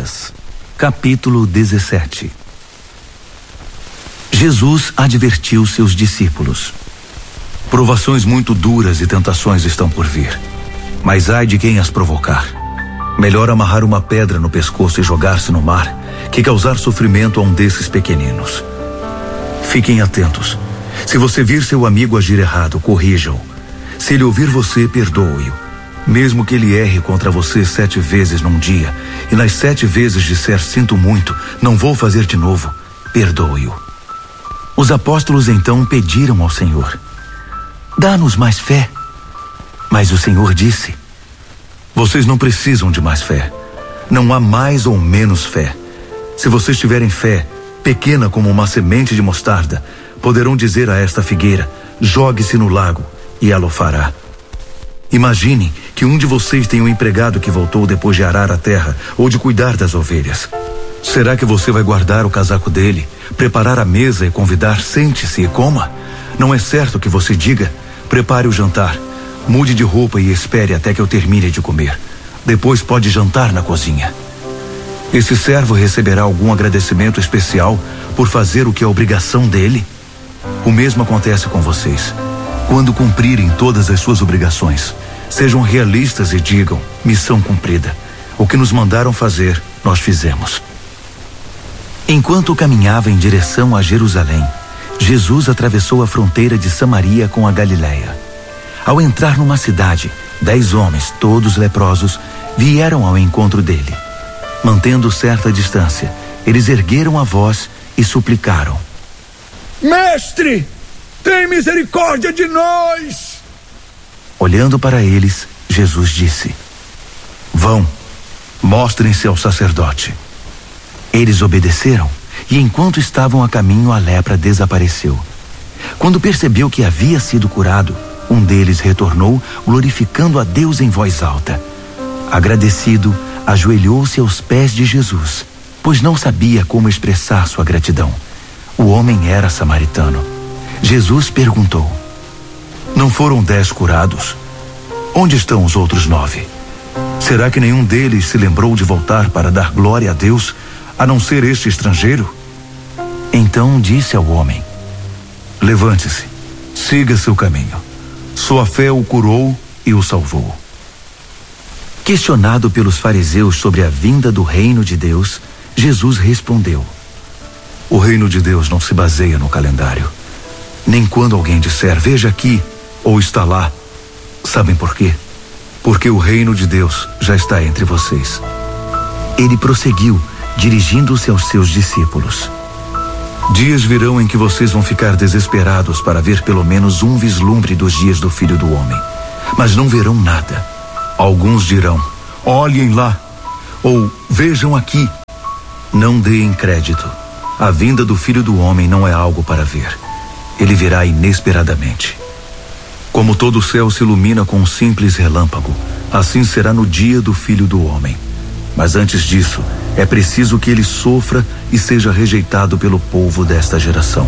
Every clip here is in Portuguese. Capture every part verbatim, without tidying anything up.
Lucas, capítulo dezessete. Jesus advertiu seus discípulos: provações muito duras e tentações estão por vir, mas ai de quem as provocar. Melhor amarrar uma pedra no pescoço e jogar-se no mar, que causar sofrimento a um desses pequeninos. Fiquem atentos. Se você vir seu amigo agir errado, corrija-o. Se ele ouvir você, perdoe-o. Mesmo que ele erre contra você sete vezes num dia, e nas sete vezes disser sinto muito, não vou fazer de novo, perdoe-o. Os apóstolos então pediram ao Senhor: dá-nos mais fé. Mas o Senhor disse: vocês não precisam de mais fé. Não há mais ou menos fé. Se vocês tiverem fé, pequena como uma semente de mostarda, poderão dizer a esta figueira: jogue-se no lago, e ela o fará. Imaginem que um de vocês tem um empregado que voltou depois de arar a terra ou de cuidar das ovelhas. Será que você vai guardar o casaco dele, preparar a mesa e convidar: sente-se e coma? Não é certo que você diga: prepare o jantar, mude de roupa e espere até que eu termine de comer. Depois pode jantar na cozinha. Esse servo receberá algum agradecimento especial por fazer o que é obrigação dele? O mesmo acontece com vocês. Quando cumprirem todas as suas obrigações, sejam realistas e digam: missão cumprida. O que nos mandaram fazer, nós fizemos. Enquanto caminhava em direção a Jerusalém, Jesus atravessou a fronteira de Samaria com a Galileia. Ao entrar numa cidade, dez homens, todos leprosos, vieram ao encontro dele. Mantendo certa distância, eles ergueram a voz e suplicaram: Mestre, tem misericórdia de nós! Olhando para eles, Jesus disse: vão, mostrem-se ao sacerdote. Eles obedeceram, e enquanto estavam a caminho, a lepra desapareceu. Quando percebeu que havia sido curado, um deles retornou, glorificando a Deus em voz alta. Agradecido, ajoelhou-se aos pés de Jesus, pois não sabia como expressar sua gratidão. O homem era samaritano. Jesus perguntou: não foram dez curados? Onde estão os outros nove? Será que nenhum deles se lembrou de voltar para dar glória a Deus, a não ser este estrangeiro? Então disse ao homem: levante-se, siga seu caminho. Sua fé o curou e o salvou. Questionado pelos fariseus sobre a vinda do reino de Deus, Jesus respondeu: o reino de Deus não se baseia no calendário, nem quando alguém disser veja aqui ou está lá. Sabem por quê? Porque o reino de Deus já está entre vocês. Ele prosseguiu, dirigindo-se aos seus discípulos: dias virão em que vocês vão ficar desesperados para ver pelo menos um vislumbre dos dias do Filho do Homem, mas não verão nada. Alguns dirão: olhem lá, ou vejam aqui. Não deem crédito. A vinda do Filho do Homem não é algo para ver. Ele virá inesperadamente. Como todo o céu se ilumina com um simples relâmpago, assim será no dia do Filho do Homem. Mas antes disso, é preciso que ele sofra e seja rejeitado pelo povo desta geração.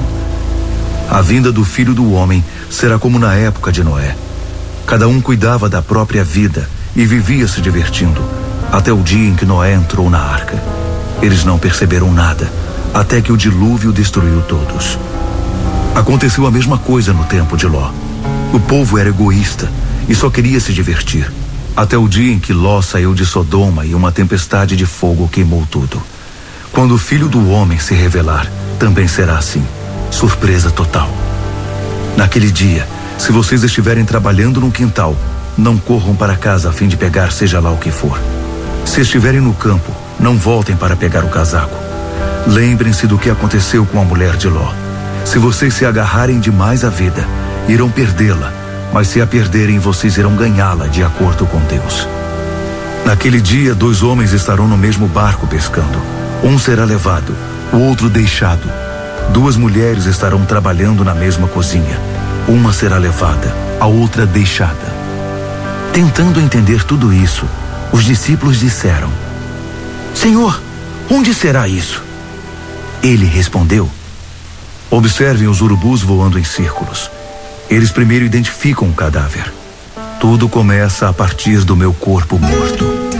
A vinda do Filho do Homem será como na época de Noé. Cada um cuidava da própria vida e vivia se divertindo, até o dia em que Noé entrou na arca. Eles não perceberam nada, até que o dilúvio destruiu todos. Aconteceu a mesma coisa no tempo de Ló. O povo era egoísta e só queria se divertir, até o dia em que Ló saiu de Sodoma e uma tempestade de fogo queimou tudo. Quando o Filho do Homem se revelar, também será assim, surpresa total. Naquele dia, se vocês estiverem trabalhando no quintal, não corram para casa a fim de pegar seja lá o que for. Se estiverem no campo, não voltem para pegar o casaco. Lembrem-se do que aconteceu com a mulher de Ló. Se vocês se agarrarem demais à vida, irão perdê-la, mas se a perderem, vocês irão ganhá-la de acordo com Deus. Naquele dia, dois homens estarão no mesmo barco pescando. Um será levado, o outro deixado. Duas mulheres estarão trabalhando na mesma cozinha. Uma será levada, a outra deixada. Tentando entender tudo isso, os discípulos disseram: Senhor, onde será isso? Ele respondeu: observem os urubus voando em círculos. Eles primeiro identificam o cadáver. Tudo começa a partir do meu corpo morto.